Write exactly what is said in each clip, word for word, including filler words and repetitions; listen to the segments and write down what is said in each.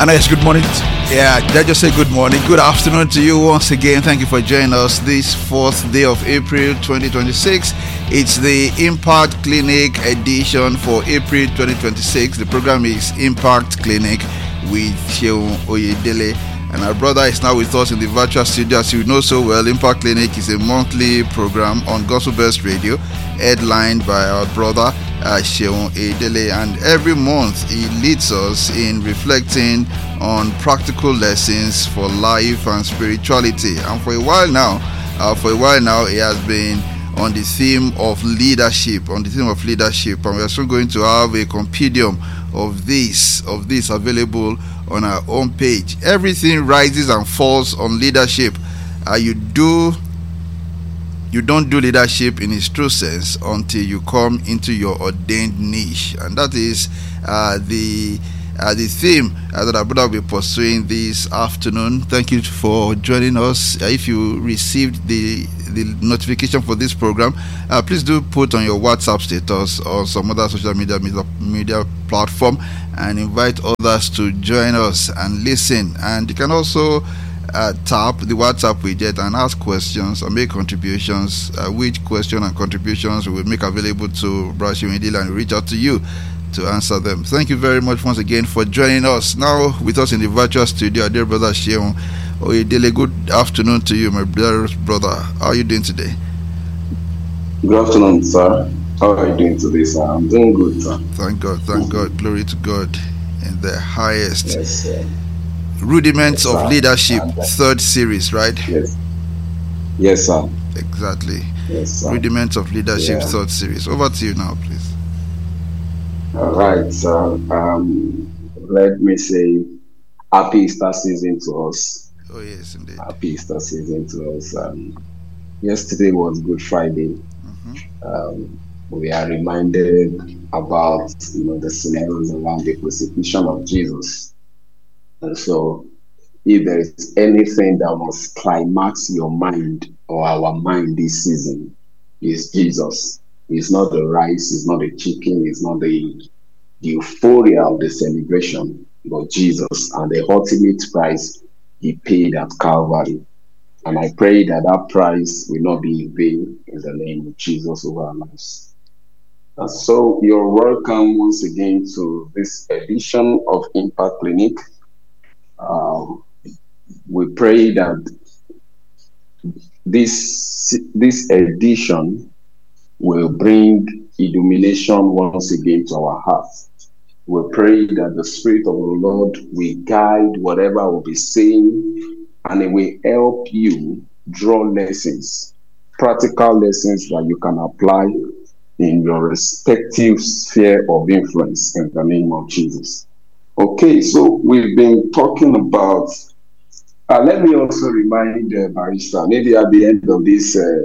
And yes, good morning. Yeah, did I just say good morning? Good afternoon to you once again. Thank you for joining us this fourth day of April twenty twenty-six. It's the Impact Clinic edition for April twenty twenty-six. The program is Impact Clinic with Seun Oyedele. And our brother is now with us in the virtual studio. As you know so well, Impact Clinic is a monthly program on Gospel Bells Radio, headlined by our brother uh, Seun Oyedele. And every month he leads us in reflecting on practical lessons for life and spirituality. And for a while now, uh, for a while now, he has been on the theme of leadership, on the theme of leadership, and we are still going to have a compendium of this, of this available on our own page. Everything rises and falls on leadership. Uh, you do, you don't do leadership in its true sense until you come into your ordained niche, and that is uh, the uh, the theme uh, that our brother will be pursuing this afternoon. Thank you for joining us. Uh, if you received the the notification for this program, uh, please do put on your WhatsApp status or some other social media media, media platform and invite others to join us and listen. And you can also uh, tap the WhatsApp widget and ask questions or make contributions, uh, which question and contributions we will make available to Brother Seun Oyedele and reach out to you to answer them. Thank you very much once again for joining us. Now with us in the virtual studio, dear brother Seun Oyedele. Good afternoon to you, my dear brother. How are you doing today? Good afternoon, sir. How are you doing today, sir? I'm doing good, sir. Thank God, thank God. Glory to God in the highest. Yes, sir. Rudiments Yes, of sir. Leadership, And, uh, third series, right? Yes. Yes, sir. Exactly. Yes, sir. Rudiments of Leadership, Yeah. third series. Over to you now, please. All right, sir. Um, let me say happy Easter season to us. Oh yes, indeed. Happy Easter season to us. Um, yesterday was Good Friday. Mm-hmm. Um, we are reminded about you know the scenarios around the crucifixion of Jesus. And so, if there is anything that must climax your mind or our mind this season, is Jesus. It's not the rice, it's not the chicken, it's not the, the euphoria of the celebration, but Jesus and the ultimate price he paid at Calvary. And I pray that that price will not be in vain in the name of Jesus over our lives. And so you're welcome once again to this edition of Impact Clinic. Um, we pray that this this edition will bring illumination once again to our hearts. We pray that the Spirit of the Lord will guide whatever we'll be saying, and it will help you draw lessons, practical lessons that you can apply in your respective sphere of influence in the name of Jesus. Okay, so we've been talking about, uh, let me also remind uh, Barrister, maybe at the end of this, uh,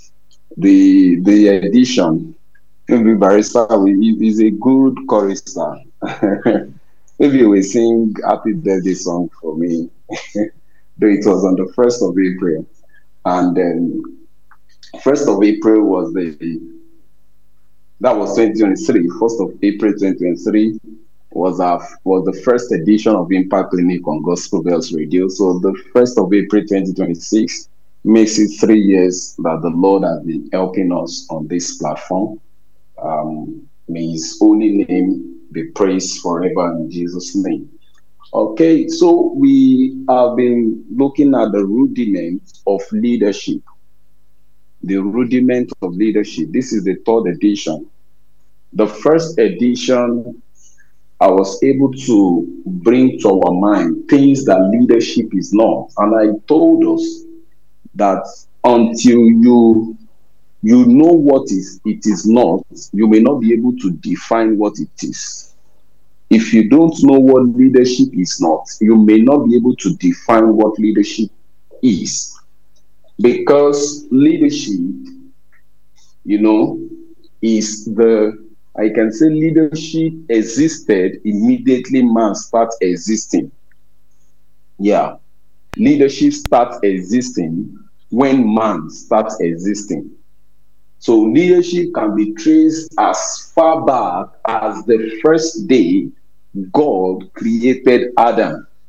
the the edition, maybe Barrister is a good chorister. Maybe we sing Happy Birthday song for me. Though it was on the first of April. And then first of April was the, that was twenty twenty-three. first of April twenty twenty-three was our, was the first edition of Impact Clinic on Gospel Bells Radio. So the first of April twenty twenty-six makes it three years that the Lord has been helping us on this platform. Um, may his holy name be praised forever in Jesus' name. Okay, so we have been looking at the rudiments of leadership. The rudiment of leadership. This is the third edition. The first edition, I was able to bring to our mind things that leadership is not. And I told us that until you you know what is it is not, you may not be able to define what it is. If you don't know what leadership is not, you may not be able to define what leadership is. Because leadership, you know, is the, I can say leadership existed immediately man starts existing. Yeah. Leadership starts existing when man starts existing. So leadership can be traced as far back as the first day God created Adam.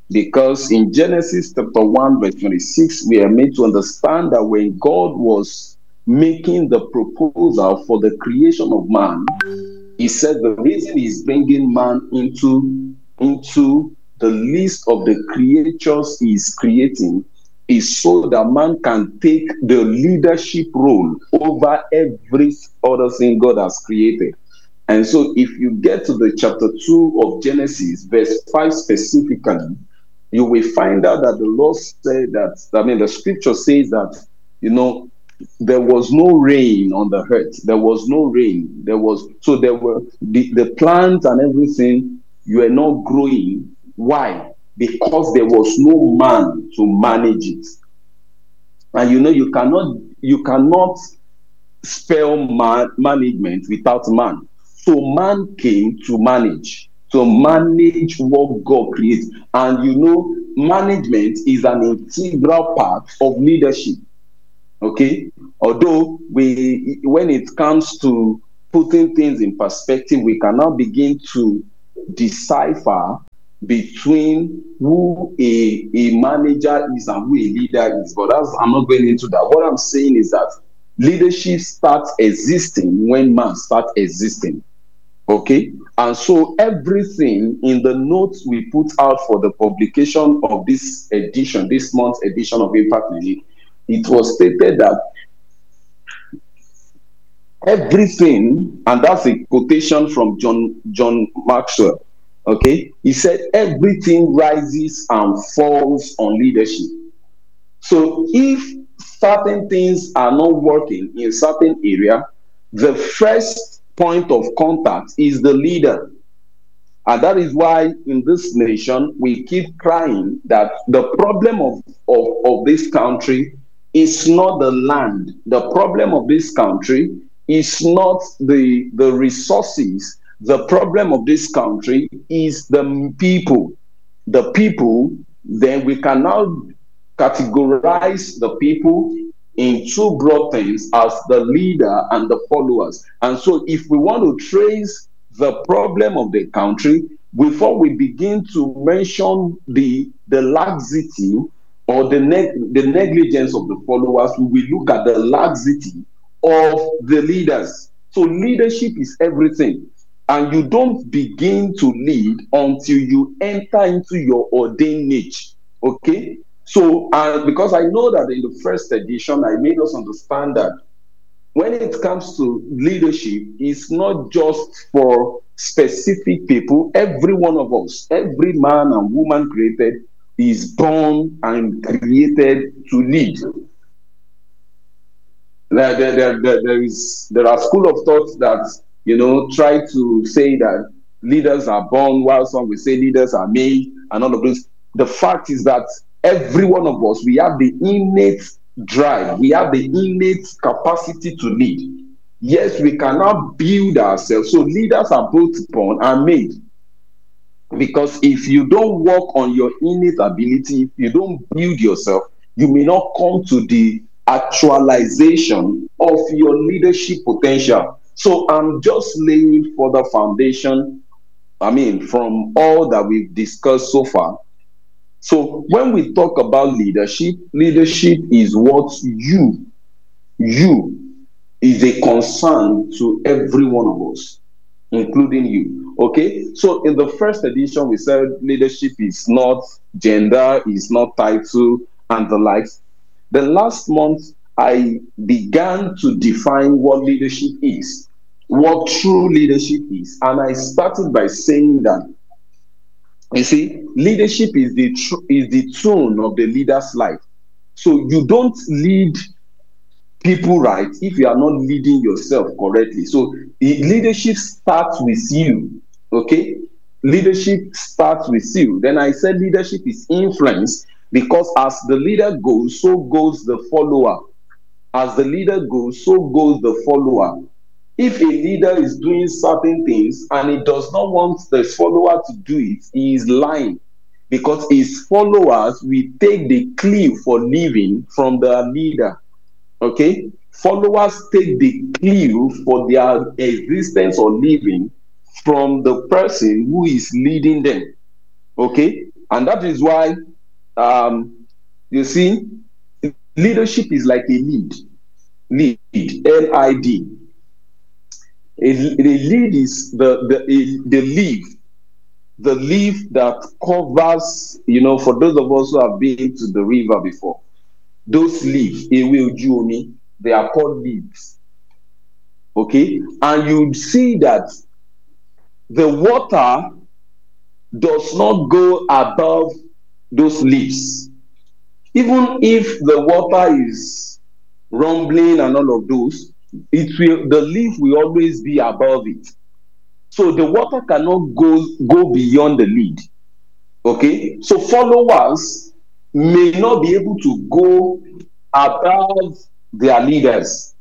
Because in Genesis chapter one, verse twenty-six, we are made to understand that when God was making the proposal for the creation of man, he said the reason he's bringing man into, into the list of the creatures he's creating is so that man can take the leadership role over every other thing God has created. And so if you get to the chapter two of Genesis, verse five specifically, you will find out that the Lord said that, I mean, the scripture says that, you know, there was no rain on the earth. There was no rain. There was, so there were, the, the plants and everything, you were not growing. Why? Because there was no man to manage it. And you know, you cannot, you cannot spell man, management without man. So man came to manage. To manage what God creates. And you know, management is an integral part of leadership. Okay? Although we, when it comes to putting things in perspective, we cannot begin to decipher between who a, a manager is and who a leader is. But that's, I'm not going into that. What I'm saying is that leadership starts existing when man starts existing. Okay, and so everything in the notes we put out for the publication of this edition, this month's edition of Impact Clinic, it was stated that everything, and that's a quotation from John John Maxwell. Okay, he said everything rises and falls on leadership. So if certain things are not working in certain area, the first point of contact is the leader. And that is why in this nation we keep crying that the problem of, of, of this country is not the land. The problem of this country is not the, the resources. The problem of this country is the people. The people, then we can now categorize the people in two broad things as the leader and the followers. And so if we want to trace the problem of the country, before we begin to mention the, the laxity or the, neg- the negligence of the followers, we will look at the laxity of the leaders. So leadership is everything. And you don't begin to lead until you enter into your ordained niche. Okay? So, uh, because I know that in the first edition, I made us understand that when it comes to leadership, it's not just for specific people. Every one of us, every man and woman created, is born and created to lead. There, there, there, there, there is there are school of thoughts that, you know, try to say that leaders are born, while some will say leaders are made, and all of this. The fact is that every one of us, we have the innate drive, we have the innate capacity to lead. Yes, we cannot build ourselves. So leaders are both born and made. Because if you don't work on your innate ability, if you don't build yourself, you may not come to the actualization of your leadership potential. So I'm just laying for the foundation, I mean, from all that we've discussed so far. So when we talk about leadership, leadership is what you, you, is a concern to every one of us, including you. Okay? So in the first edition, we said leadership is not gender, is not title, and the likes. The last month, I began to define what leadership is, what true leadership is. And I started by saying that, you see, leadership is the tr- is the tone of the leader's life. So you don't lead people right if you are not leading yourself correctly. So leadership starts with you. Okay? Leadership starts with you. Then I said leadership is influence, because as the leader goes, so goes the follower. As the leader goes, so goes the follower. If a leader is doing certain things and he does not want the follower to do it, he is lying, because his followers will take the clue for living from the leader. Okay? Followers take the clue for their existence or living from the person who is leading them. Okay? And that is why, um, you see, leadership is like a lead. Lead, L I D. A, the lead is the, the, a, the leaf, the leaf that covers, you know, for those of us who have been to the river before, those leaves, they are called leaves. Okay? And you see that the water does not go above those leaves. Even if the water is rumbling and all of those, it will, the leaf will always be above it. So the water cannot go, go beyond the lead. Okay? So followers may not be able to go above their leaders.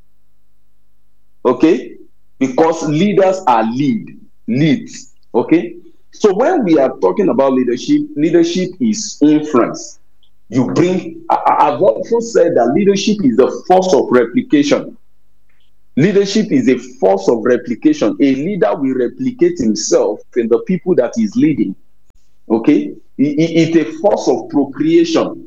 Okay? Because leaders are lead, leads. Okay? So when we are talking about leadership, leadership is influence. You bring, I, I've also said that leadership is the force of replication. Leadership is a force of replication. A leader will replicate himself in the people that he's leading. Okay? It's a force of procreation.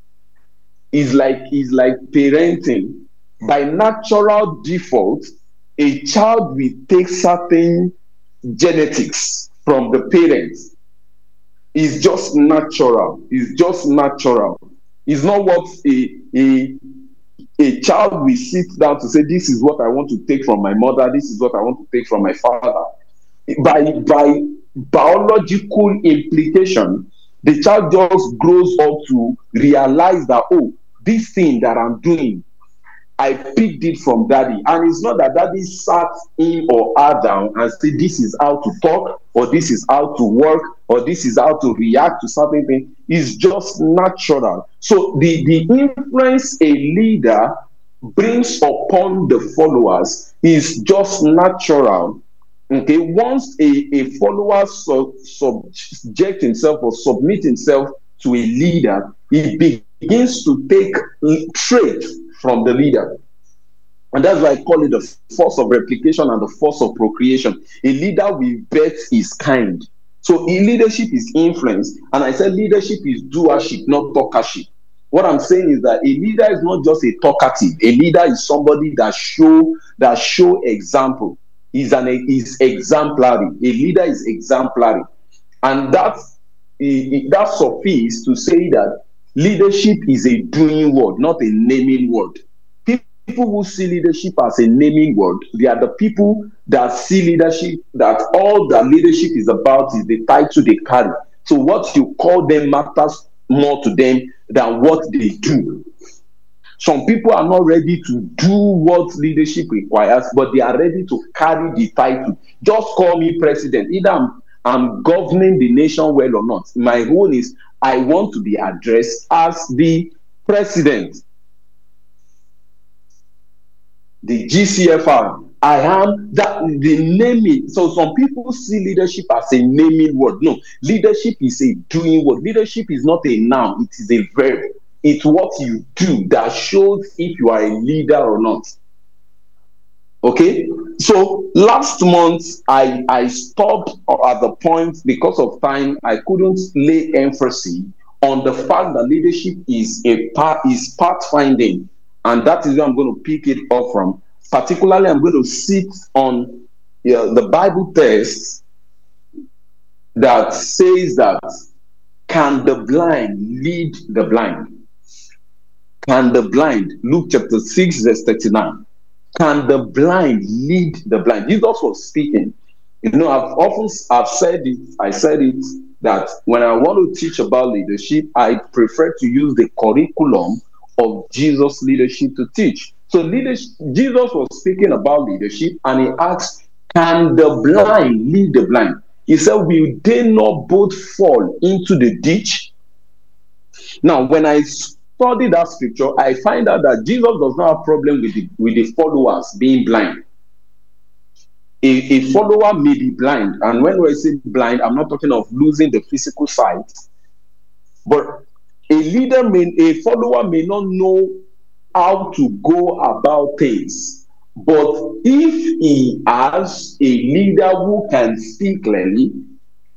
It's like, it's like parenting. By natural default, a child will take certain genetics from the parents. It's just natural. It's just natural. It's not what a, a, a child will sit down to say, this is what I want to take from my mother, this is what I want to take from my father. By, by biological implication, the child just grows up to realize that, oh, this thing that I'm doing, I picked it from daddy. And it's not that daddy sat in or her down and said, this is how to talk, or this is how to work, or this is how to react to certain things. It's just natural. So the, the influence a leader brings upon the followers is just natural. Okay, once a, a follower sub, subject himself or submit himself to a leader, he begins to take traits from the leader. And that's why I call it the force of replication and the force of procreation. A leader will bet his kind. So leadership is influence. And I said leadership is doership, not talkership. What I'm saying is that a leader is not just a talkative. A leader is somebody that show that show example. Is an is exemplary. A leader is exemplary. And that's that suffices to say that leadership is a doing word, not a naming word. People who see leadership as a naming word, they are the people that see leadership, that all that leadership is about is the title they carry. So what you call them matters more to them than what they do. Some people are not ready to do what leadership requires, but they are ready to carry the title. Just call me president. Either I'm, I'm governing the nation well or not. My role is I want to be addressed as the president. The G C F R. I am that the naming. So some people see leadership as a naming word. No, leadership is a doing word. Leadership is not a noun, it is a verb. It's what you do that shows if you are a leader or not. Okay? So last month I, I stopped at the point because of time. I couldn't lay emphasis on the fact that leadership is a part is pathfinding. And that is where I'm going to pick it up from. Particularly, I'm going to sit on you know, the Bible text that says that, can the blind lead the blind? Can the blind, Luke chapter six, verse thirty-nine, can the blind lead the blind? Jesus was speaking. You know, I've often I've said it, I said it, that when I want to teach about leadership, I prefer to use the curriculum of Jesus' leadership to teach. So leadership, Jesus was speaking about leadership, and he asked, can the blind lead the blind? He said, will they not both fall into the ditch? Now, when I study that scripture, I find out that Jesus does not have a problem with the, with the followers being blind. A, a follower may be blind, and when I say blind, I'm not talking of losing the physical sight, but a leader, may, a follower may not know how to go about things. But if he has a leader who can see clearly,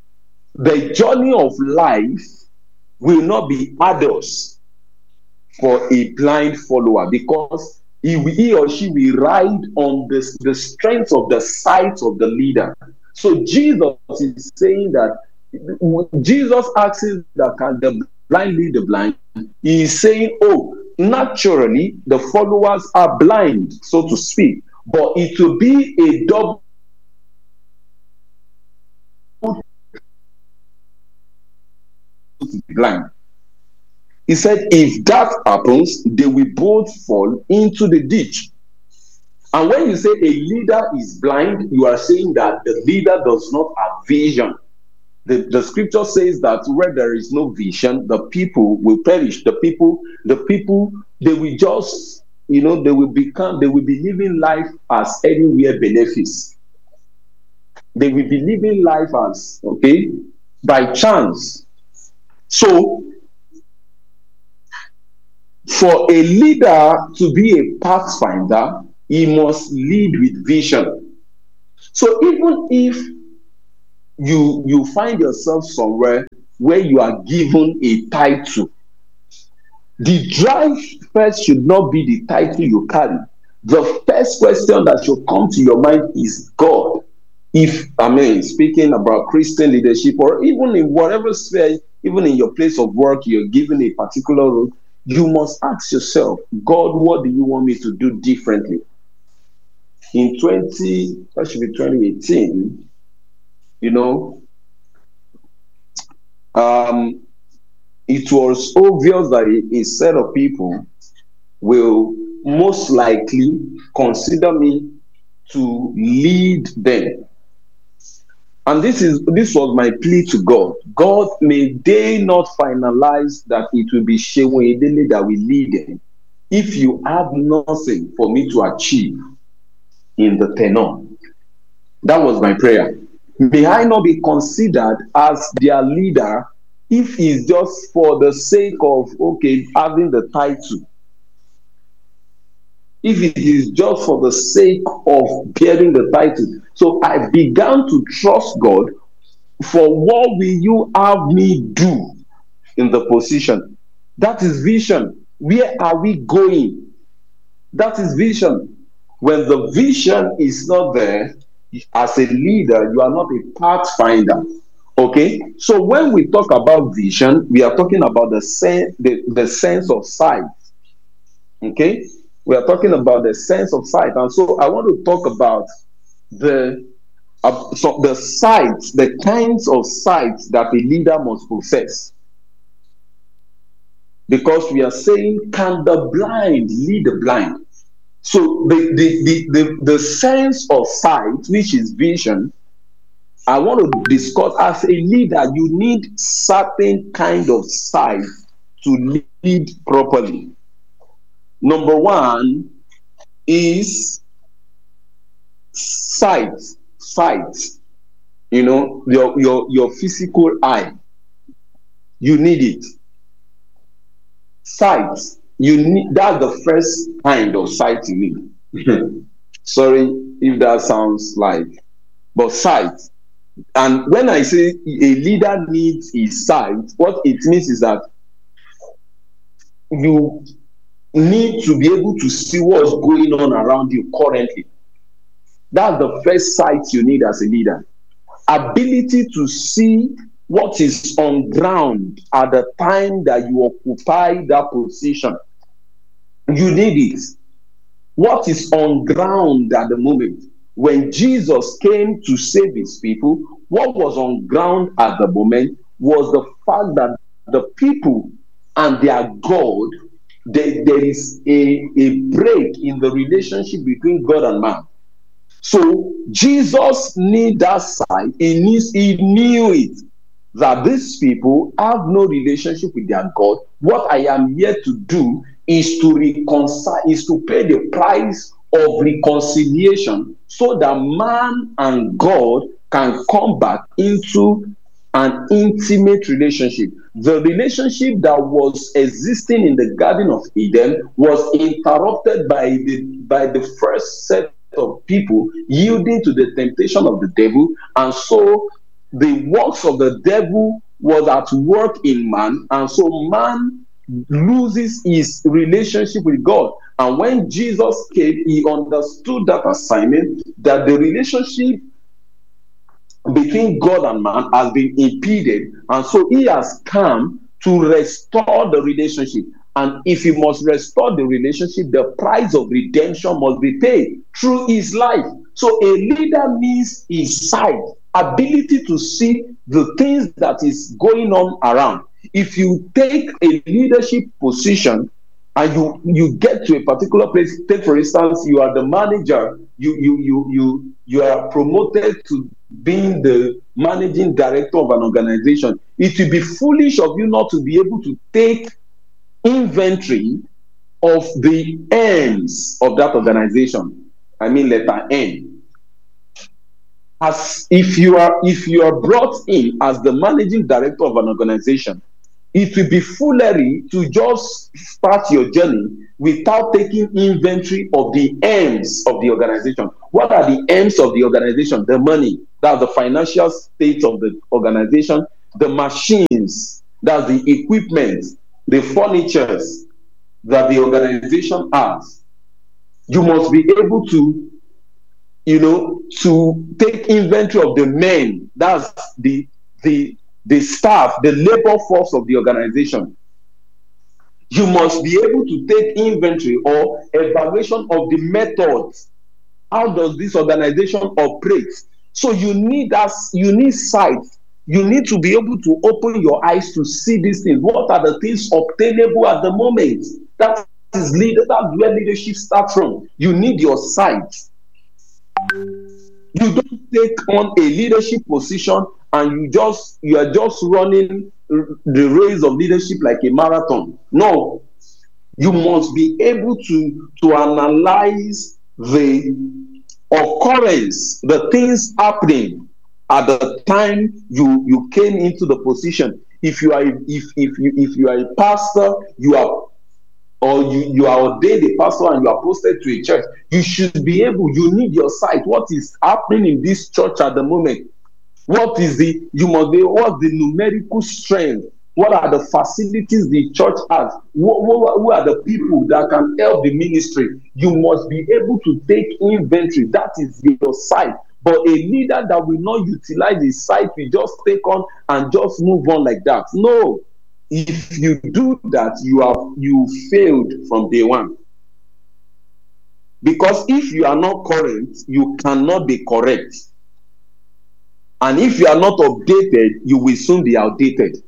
The journey of life will not be arduous for a blind follower, because he, he or she will ride on this, the strength of the sight of the leader. So Jesus is saying that, Jesus asks that can the blind lead the blind? He is saying, oh, naturally the followers are blind, so to speak, but it will be a double blind. He said, if that happens, they will both fall into the ditch. And when you say a leader is blind, you are saying that the leader does not have vision. The, the scripture says that where there is no vision, the people will perish. The people, the people, they will just, you know, they will become, they will be living life as anywhere benefits. They will be living life as, okay, by chance. So, for a leader to be a pathfinder, he must lead with vision. So even if you you find yourself somewhere where you are given a title, the drive first should not be the title you carry. The first question that should come to your mind is God. If, I mean, speaking about Christian leadership, or even in whatever sphere, even in your place of work, you're given a particular role, you must ask yourself, God, what do you want me to do differently? In twenty, that should be twenty eighteen, you know, um, it was obvious that a, a set of people will most likely consider me to lead them. And this is this was my plea to God. God, may they not finalize that it will be Seun Oyedele that will lead them if you have nothing for me to achieve in the tenor. That was my prayer. May I not be considered as their leader if it's just for the sake of, okay, having the title. If it is just for the sake of bearing the title. So I began to trust God for what will you have me do in the position. That is vision. Where are we going? That is vision. When the vision is not there, as a leader, you are not a pathfinder. Okay? So when we talk about vision, we are talking about the, sen- the, the sense of sight. Okay? We are talking about the sense of sight. And so I want to talk about the uh, so the sights, the kinds of sights that a leader must possess. Because we are saying, can the blind lead the blind? So the, the, the, the, the sense of sight, which is vision, I want to discuss as a leader, you need certain kind of sight to lead properly. Number one is sight, sight, you know, your, your, your physical eye. You need it. Sight. You need, that's the first kind of sight you need. Sorry if that sounds like, but sight. And when I say a leader needs his sight, what it means is that you need to be able to see what's going on around you currently. That's the first sight you need as a leader. Ability to see what is on ground at the time that you occupy that position. You need it. What is on ground at the moment? When Jesus came to save his people, what was on ground at the moment was the fact that the people and their God, they, there is a, a break in the relationship between God and man. So Jesus need that side. He needs, he knew it, that these people have no relationship with their God. What I am here to do is to reconcile, is to pay the price of reconciliation so that man and God can come back into an intimate relationship. The relationship that was existing in the Garden of Eden was interrupted by the by the first set of people yielding to the temptation of the devil, and so the works of the devil was at work in man, and so man loses his relationship with God. And when Jesus came, he understood that assignment, that the relationship between God and man has been impeded, and so he has come to restore the relationship. And if he must restore the relationship, the price of redemption must be paid through his life. So a leader means his sight, ability to see the things that is going on around. If you take a leadership position and you you get to a particular place, take for instance, you are the manager, you you you you you are promoted to being the managing director of an organization, it will be foolish of you not to be able to take inventory of the aims of that organization. I mean letter N. As if you are if you are brought in as the managing director of an organization, it will be foolery to just start your journey without taking inventory of the aims of the organization. What are the aims of the organization? The money, that's the financial state of the organization, the machines, that's the equipment, the furnitures that the organization has. You must be able to, you know, to take inventory of the men, that's the the the staff, the labor force of the organization. You must be able to take inventory or evaluation of the methods. How does this organization operate? So you need us, you need sight. You need to be able to open your eyes to see these things. What are the things obtainable at the moment? That is leader, that's where leadership starts from. You need your sight. You don't take on a leadership position and you just you are just running the race of leadership like a marathon. No, you must be able to to analyze the occurrence, the things happening at the time you you came into the position. If you are if if you if you are a pastor, you are or you, you are ordained a pastor and you are posted to a church, you should be able, you need your sight. What is happening in this church at the moment? What is the, you must be, what's the numerical strength? What are the facilities the church has? Who, who, who are the people that can help the ministry? You must be able to take inventory. That is your sight. But a leader that will not utilize his sight will just take on and just move on like that. No. If you do that, you have you failed from day one. Because if you are not current, you cannot be correct. And if you are not updated, you will soon be outdated.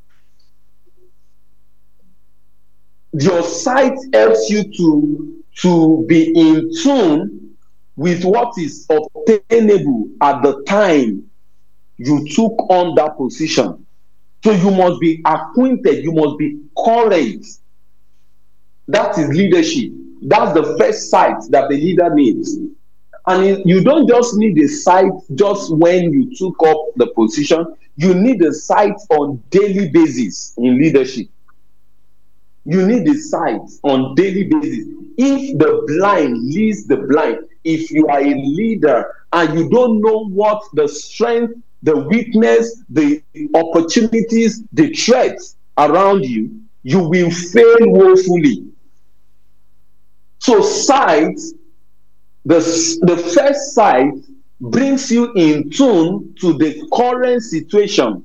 Your sight helps you to, to be in tune with what is obtainable at the time you took on that position. So you must be acquainted, you must be current. That is leadership. That's the first sight that the leader needs. And you don't just need a sight just when you took up the position. You need a sight on daily basis in leadership. You need a sight on daily basis. If the blind leads the blind, if you are a leader and you don't know what the strength, the weakness, the opportunities, the threats around you, you will fail woefully. So sight, the, the first sight brings you in tune to the current situation,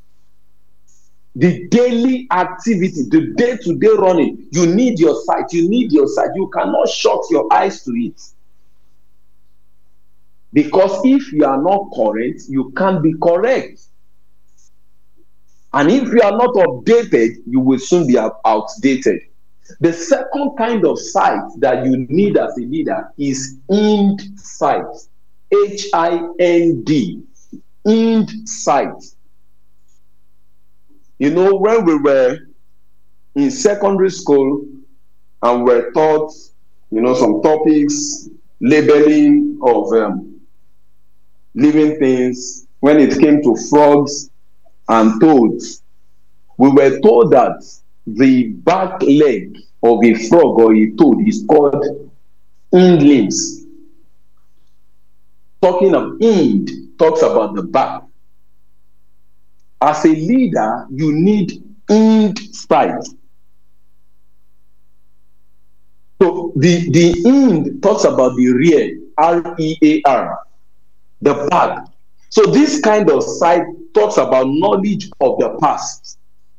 the daily activity, the day-to-day running. You need your sight. You need your sight. You cannot shut your eyes to it. Because if you are not current, you can't be correct. And if you are not updated, you will soon be outdated. The second kind of sight that you need as a leader is hind sight. H I N D. Hind sight. You know, when we were in secondary school and we were taught, you know, some topics, labeling of um, living things, when it came to frogs and toads, we were told that the back leg of a frog or a toad is called hind limbs. Talking of hind talks about the back. As a leader, you need insight. So the, the ind talks about the rear, R E A R, the back. So this kind of sight talks about knowledge of the past.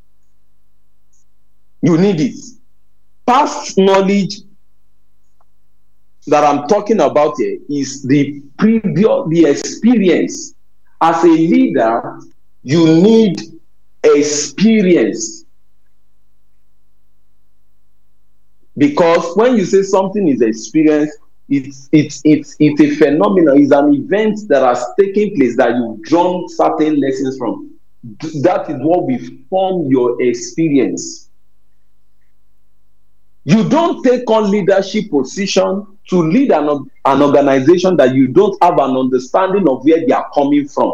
You need it. Past knowledge that I'm talking about here is the previous, the experience. As a leader, you need experience. Because when you say something is experience, it's it's it's it's a phenomenon, it's an event that has taken place that you've drawn certain lessons from. That is what will form your experience. You don't take on leadership position to lead an, an organization that you don't have an understanding of where they are coming from.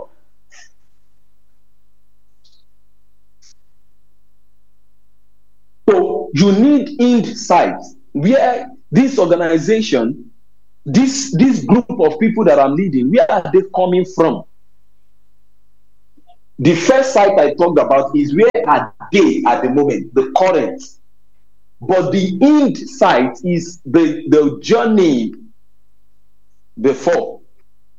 So you need insight where this organization, this, this group of people that I'm leading, where are they coming from? The first site I talked about is where are they at the moment, the current. But the end sight is the, the journey before.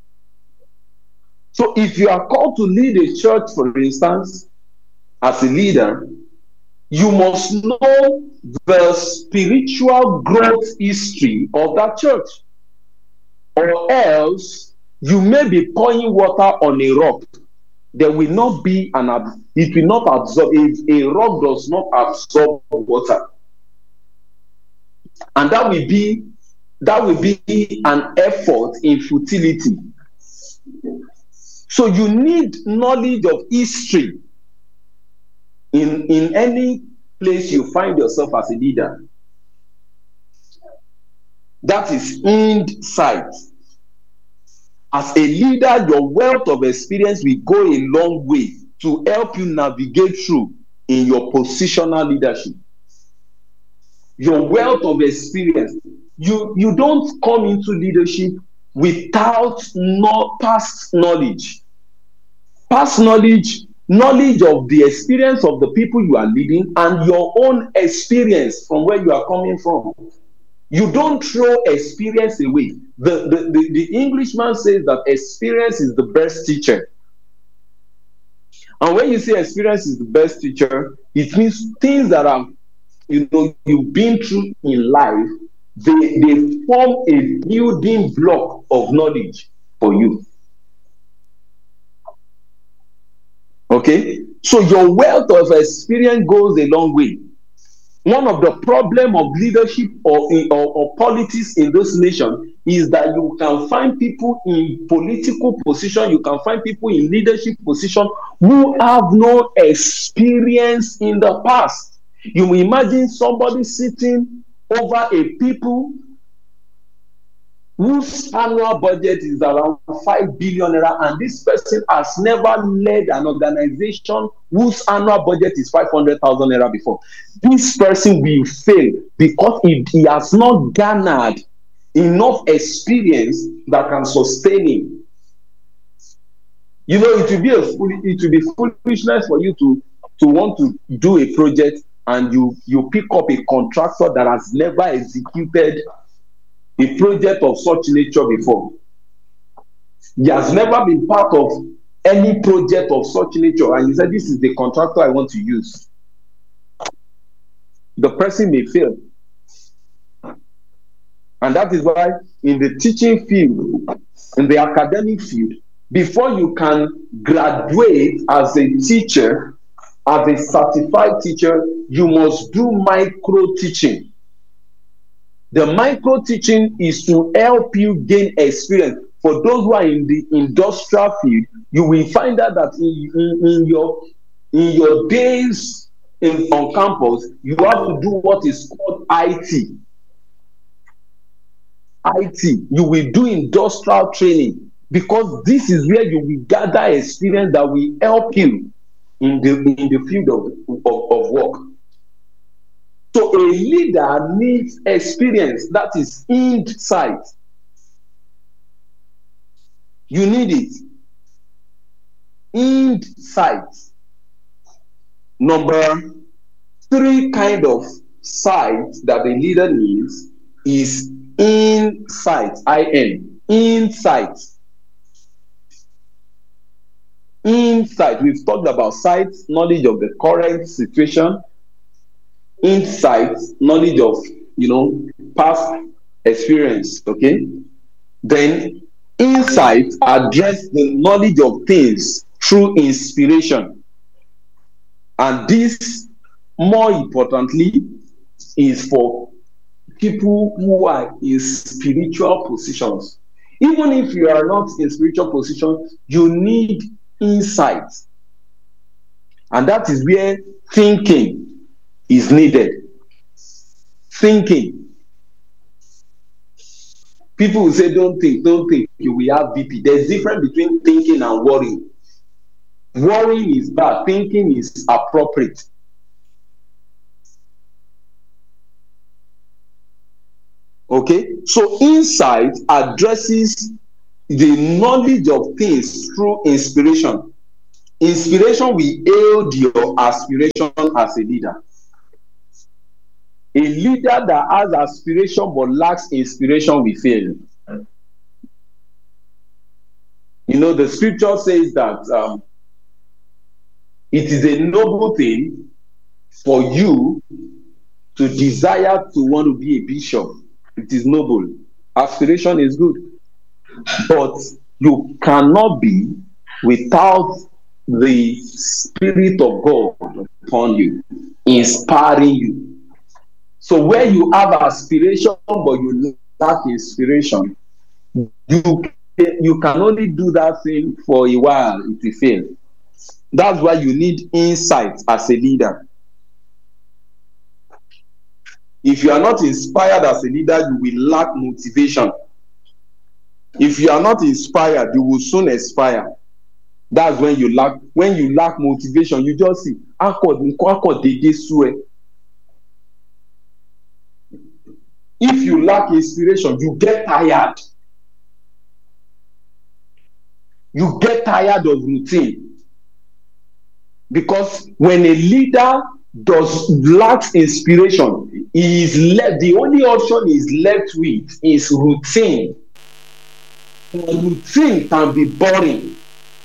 So if you are called to lead a church, for instance, as a leader, you must know the spiritual growth history of that church. Or else you may be pouring water on a rock. There will not be an, it will not absorb, if a rock does not absorb water. And that will be that will be an effort in futility. So you need knowledge of history in, in any place you find yourself as a leader. That is insight. As a leader, your wealth of experience will go a long way to help you navigate through in your positional leadership. Your wealth of experience. You, you don't come into leadership without no past knowledge. Past knowledge, knowledge of the experience of the people you are leading and your own experience from where you are coming from. You don't throw experience away. The, the, the, the Englishman says that experience is the best teacher. And when you say experience is the best teacher, it means things that are, you know, you've been through in life, they, they form a building block of knowledge for you. Okay? So your wealth of experience goes a long way. One of the problems of leadership or, or, or politics in this nation is that you can find people in political position, you can find people in leadership position who have no experience in the past. You will imagine somebody sitting over a people whose annual budget is around five billion naira, and this person has never led an organization whose annual budget is five hundred thousand naira before. This person will fail because he, he has not garnered enough experience that can sustain him. You know, it will be a it will be foolishness for you to to want to do a project and you you pick up a contractor that has never executed a project of such nature before. He has never been part of any project of such nature, and you said, this is the contractor I want to use. The person may fail. And that is why in the teaching field, in the academic field, before you can graduate as a teacher, as a certified teacher, you must do micro teaching. The micro teaching is to help you gain experience. For those who are in the industrial field, you will find out that in, in, in your in your days in, on campus, you have to do what is called I T. I T. You will do industrial training because this is where you will gather experience that will help you in the in the field of, of, of work. So a leader needs experience, that is insight. You need it. Insight. Number three kind of sight that a leader needs is insight. I N. Insight. Insight. We've talked about sight, knowledge of the current situation. Insight, knowledge of, you know, past experience. Okay. Then insight address the knowledge of things through inspiration. And this, more importantly, is for people who are in spiritual positions. Even if you are not in spiritual position, you need insight. And that is where thinking is needed. Thinking. People will say, don't think, don't think, you will have B P. There's a difference between thinking and worrying. Worrying is bad, thinking is appropriate. Okay, so insight addresses the knowledge of things through inspiration. Inspiration will aid your aspiration as a leader. A leader that has aspiration but lacks inspiration will fail. You know, the scripture says that um, it is a noble thing for you to desire to want to be a bishop. It is noble. Aspiration is good. But you cannot be without the Spirit of God upon you, inspiring you. So where you have aspiration but you lack inspiration, you, you can only do that thing for a while, it will fail. That's why you need insight as a leader. If you are not inspired as a leader, you will lack motivation. If you are not inspired, you will soon expire. That's when you lack when you lack motivation. You just see, if you lack inspiration, you get tired. You get tired of routine. Because when a leader does lacks inspiration, he is left, the only option he is left with is routine. And routine can be boring.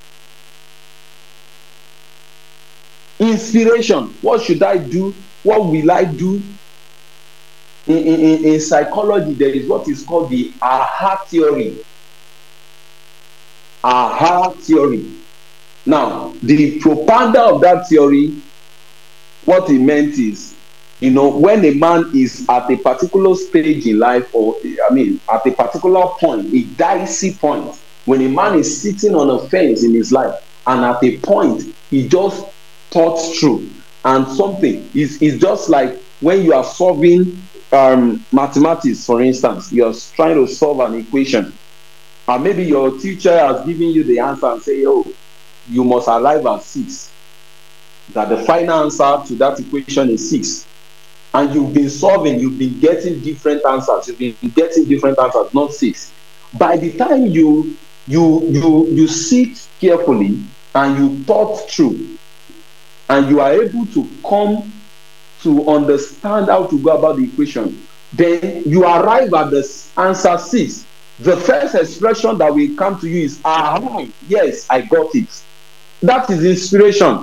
Inspiration. What should I do? What will I do? In, in, in psychology, there is what is called the aha theory. Aha theory. Now, the propounder of that theory, what it meant is, you know, when a man is at a particular stage in life, or I mean, at a particular point, a dicey point, when a man is sitting on a fence in his life, and at a point, he just thought through, and something is is just like when you are solving um, mathematics, for instance, you are trying to solve an equation, and maybe your teacher has given you the answer and say, oh, you must arrive at six. That the final answer to that equation is six. And you've been solving, you've been getting different answers, you've been getting different answers, not six. By the time you you you you sit carefully and you thought through, and you are able to come to understand how to go about the equation, then you arrive at the answer six. The first expression that will come to you is, ah, yes, I got it. That is inspiration.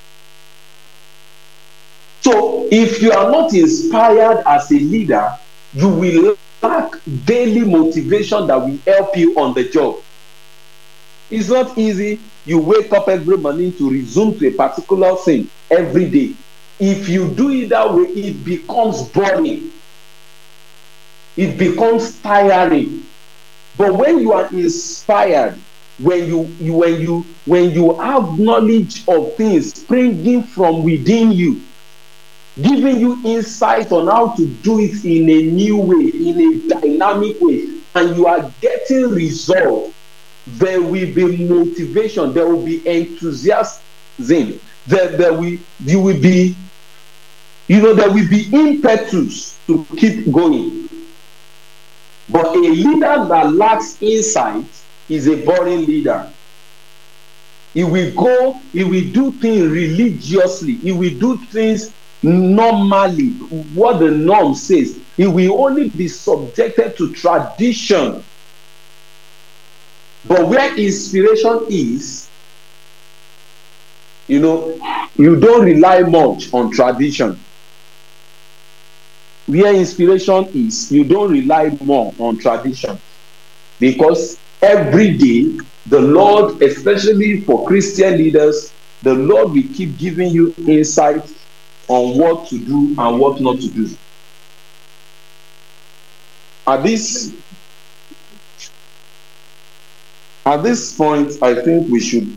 So if you are not inspired as a leader, you will lack daily motivation that will help you on the job. It's not easy. You wake up every morning to resume to a particular thing every day. If you do it that way, it becomes boring. It becomes tiring. But when you are inspired, when you, you when you when you have knowledge of things springing from within you, giving you insight on how to do it in a new way, in a dynamic way, and you are getting results, there will be motivation, there will be enthusiasm, there, there will, you will be, you know, there will be impetus to keep going. But a leader that lacks insight is a boring leader. He will go, he will do things religiously, he will do things normally, what the norm says. He will only be subjected to tradition. But where inspiration is, you know, you don't rely much on tradition. Where inspiration is, you don't rely more on tradition. Because every day, the Lord, especially for Christian leaders, the Lord will keep giving you insight on what to do and what not to do. At this, at this point, I think we should